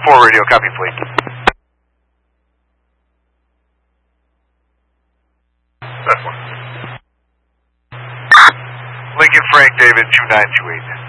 4 radio, copy fleet. That's one. Lincoln Frank David 2928.